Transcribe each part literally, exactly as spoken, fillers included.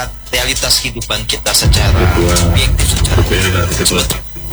melihat realitas kehidupan kita secara objektif, secara Ketua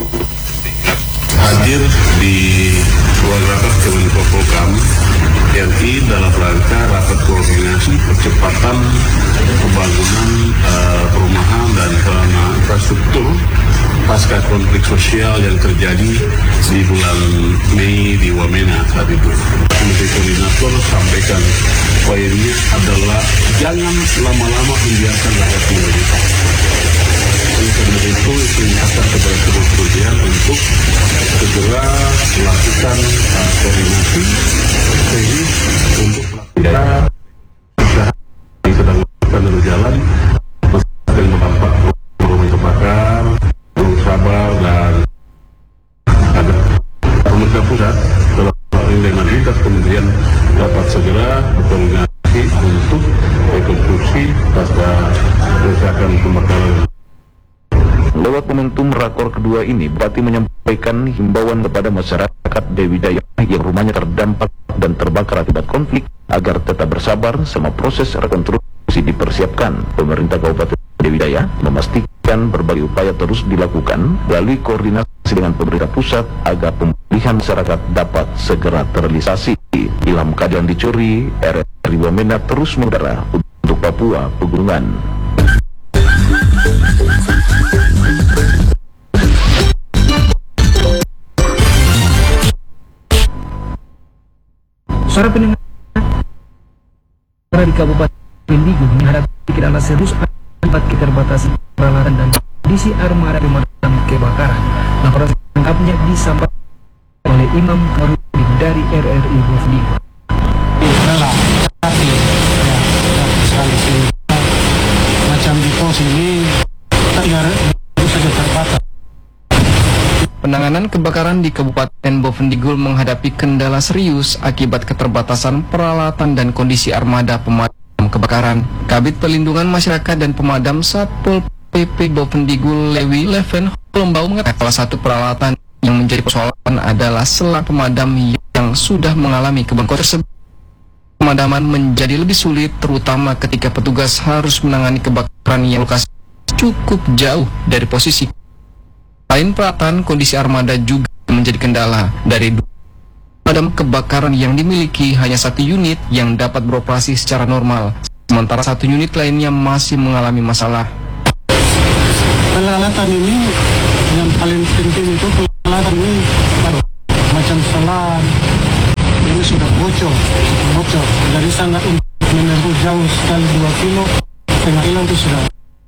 hadir di ruang rapat Kemenko Polhukam R I dalam rangka rapat koordinasi percepatan pembangunan uh, perumahan dan sarana infrastruktur pasca konflik sosial yang terjadi di bulan Mei di Wamena saat itu. Menteri Koordinator sampaikan poinnya adalah jangan lama-lama membiarkan rakyat menderita. Oleh karena itu, diingatkan kepada seluruh kementerian untuk segera melakukan uh, koordinasi teknis untuk melakukan usaha yang sedang melakukan dari jalan masyarakat yang berdampak rumah terbakar, perlu sabar dan ada pemerintah pusat dalam hal ini dengan lintas kementerian dapat segera berkoordinasi untuk rekonstruksi pasca kerusakan pembakaran. Lewat momentum rakor kedua ini, Bupati menyampaikan himbauan kepada masyarakat Dewi Daya yang rumahnya terdampak dan terbakar akibat konflik agar tetap bersabar selama proses rekonstruksi dipersiapkan. Pemerintah Kabupaten Dewi Daya memastikan berbagai upaya terus dilakukan melalui koordinasi dengan pemerintah pusat agar pemulihan masyarakat dapat segera terrealisasi. Ilham Kadian Dicuri, R R I Wamena terus mengudara untuk Papua Pegunungan. Para pendengar di Kabupaten Bendigo menghadapi kendala serius akibat keterbatasan peralatan dan kondisi armada pemadam kebakaran. Laporan lengkapnya disampaikan oleh Imam Komarudin dari R R I Bendigo. Macam di pos ini saja terbatas. Penanganan kebakaran di Kabupaten Bovendigul menghadapi kendala serius akibat keterbatasan peralatan dan kondisi armada pemadam kebakaran. Kabid Pelindungan Masyarakat dan Pemadam Satpol P P Bovendigul Lewi Leven Lombau mengatakan salah satu peralatan yang menjadi persoalan adalah selang pemadam yang sudah mengalami kebakaran tersebut. Pemadaman menjadi lebih sulit terutama ketika petugas harus menangani kebakaran yang lokasi cukup jauh dari posisi. Selain peralatan, kondisi armada juga menjadi kendala. Dari dua pemadam kebakaran yang dimiliki hanya satu unit yang dapat beroperasi secara normal, sementara satu unit lainnya masih mengalami masalah. Peralatan ini yang paling penting itu peralatan ini macam selang ini sudah bocor, bocor. Jadi sangat menempuh jauh sekali dua kilo, setengah kilo itu sudah.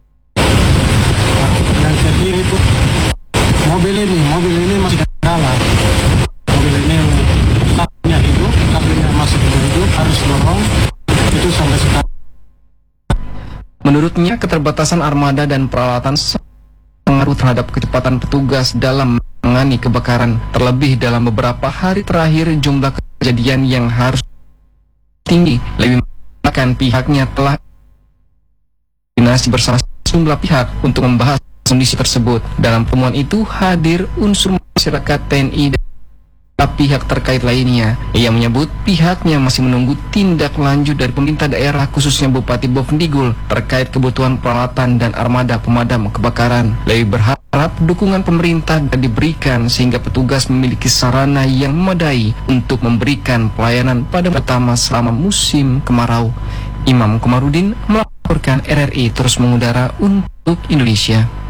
Yang terakhir itu mobil ini, mobil ini masih kendala. Mobil ini kabelnya itu, kabelnya masih hidup, harus dorong itu sampai sekarang. Menurutnya, keterbatasan armada dan peralatan pengaruh terhadap kecepatan petugas dalam menangani kebakaran. Terlebih dalam beberapa hari terakhir, jumlah kejadian yang harus tinggi. Lebih bahkan pihaknya telah koordinasi bersama sejumlah pihak untuk membahas kondisi tersebut. Dalam pertemuan itu hadir unsur masyarakat, T N I, dan pihak terkait lainnya. Ia menyebut pihaknya masih menunggu tindak lanjut dari pemerintah daerah khususnya Bupati Bovendigul terkait kebutuhan peralatan dan armada pemadam kebakaran. Lebih berharap dukungan pemerintah diberikan sehingga petugas memiliki sarana yang memadai untuk memberikan pelayanan pada pertama selama musim kemarau. Imam Komarudin melaporkan, R R I terus mengudara untuk Indonesia.